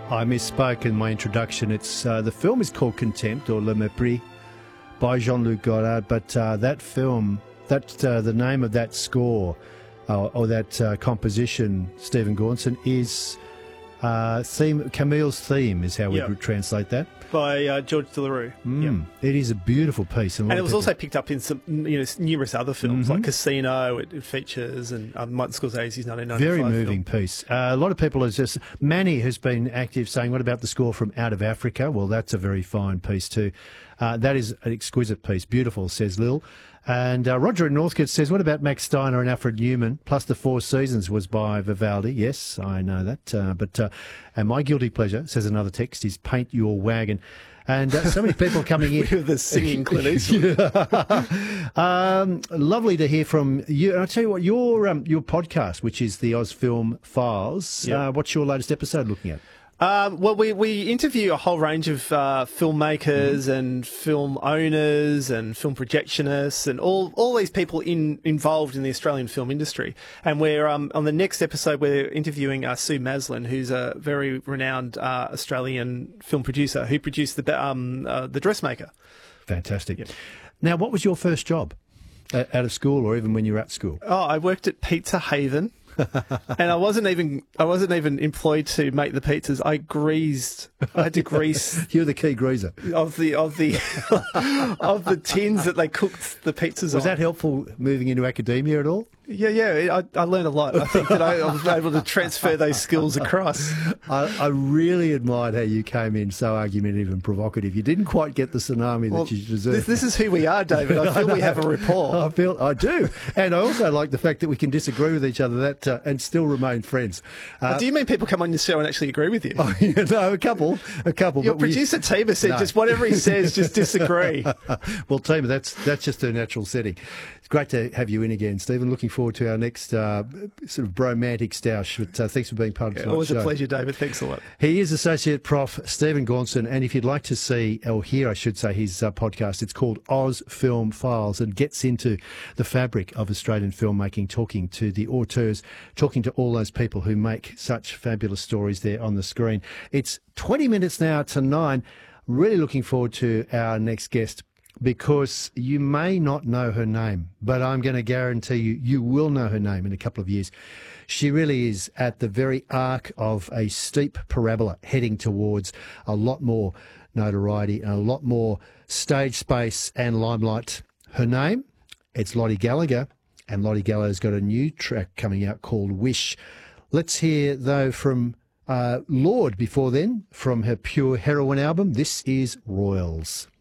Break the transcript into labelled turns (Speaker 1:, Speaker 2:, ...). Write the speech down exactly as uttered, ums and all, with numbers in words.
Speaker 1: I misspoke in my introduction. It's uh, the film is called Contempt or Le Mépris by Jean-Luc Godard, but uh, that film, that uh, the name of that score uh, or that uh, composition, Stephen Gaunson, is uh, theme. Camille's Theme is how we
Speaker 2: Yep.
Speaker 1: would translate that.
Speaker 2: By uh, George Delarue.
Speaker 1: Mm. It is a beautiful piece, and, a lot
Speaker 2: And it
Speaker 1: of
Speaker 2: was
Speaker 1: people-
Speaker 2: also picked up in some, you know, numerous other films
Speaker 1: Mm-hmm.
Speaker 2: like Casino. It, it features and um, Martin Scorsese's nineteen ninety-five
Speaker 1: very
Speaker 2: film.
Speaker 1: moving piece. Uh, a lot of people are just Manny has been active saying, "What about the score from Out of Africa?" Well, that's a very fine piece too. Uh, that is an exquisite piece, beautiful, says Lil. And uh, Roger in Northcote says, "What about Max Steiner and Alfred Newman? Plus, The Four Seasons was by Vivaldi." Yes, I know that. Uh, but uh, and my guilty pleasure, says another text, is Paint Your Wagon. And uh, so many people coming in.
Speaker 2: With the singing Clint Eastwood.
Speaker 1: um, lovely to hear from you. And I'll tell you what, your um, your podcast, which is the Oz Film Files,
Speaker 2: Yep.
Speaker 1: uh, what's your latest episode looking at?
Speaker 2: Um, well, we, we interview a whole range of uh, filmmakers
Speaker 1: Mm-hmm.
Speaker 2: and film owners and film projectionists and all, all these people in, involved in the Australian film industry. And we're um, on the next episode, we're interviewing uh, Sue Maslin, who's a very renowned uh, Australian film producer who produced the um, uh, the Dressmaker.
Speaker 1: Fantastic.
Speaker 2: Yep.
Speaker 1: Now, what was your first job uh, out of school, or even when you were at school?
Speaker 2: Oh, I worked at Pizza Haven. And I wasn't even I wasn't even employed to make the pizzas. I greased. I had to grease
Speaker 1: You're the key greaser.
Speaker 2: of the of the of the tins that they cooked the pizzas
Speaker 1: Was
Speaker 2: on.
Speaker 1: that helpful moving into academia at all?
Speaker 2: Yeah, yeah. I, I learned a lot. I think that I, I was able to transfer those skills across.
Speaker 1: I, I really admired how you came in so argumentative and provocative. You didn't quite get the tsunami
Speaker 2: Well,
Speaker 1: that you deserved.
Speaker 2: this, this is who we are, David. I feel we have a rapport.
Speaker 1: I feel I do, and I also like the fact that we can disagree with each other that uh, and still remain friends. Uh,
Speaker 2: Do you mean people come on the show and actually agree with you?
Speaker 1: you know, a couple, a couple.
Speaker 2: Your
Speaker 1: but we-
Speaker 2: producer Tima said
Speaker 1: No.
Speaker 2: just whatever he says, just disagree.
Speaker 1: well, Tima, that's that's just her natural setting. It's great to have you in again, Stephen. Looking forward to our next uh, sort of bromantic stoush. But uh, thanks for being part of
Speaker 2: Yeah,
Speaker 1: tonight's
Speaker 2: always
Speaker 1: show.
Speaker 2: a pleasure, David. Thanks a lot.
Speaker 1: He is Associate Prof Stephen Gaunson, and if you'd like to see, or hear, I should say, his uh, podcast, it's called Oz Film Files, and gets into the fabric of Australian filmmaking, talking to the auteurs, talking to all those people who make such fabulous stories there on the screen. It's twenty minutes now to nine. Really looking forward to our next guest, because you may not know her name, but I'm going to guarantee you, you will know her name in a couple of years. She really is at the very arc of a steep parabola heading towards a lot more notoriety and a lot more stage space and limelight. Her name, it's Lottie Gallagher, and Lottie Gallagher's got a new track coming out called Wish. Let's hear, though, from uh, Lord before then, from her Pure Heroine album. This is Royals.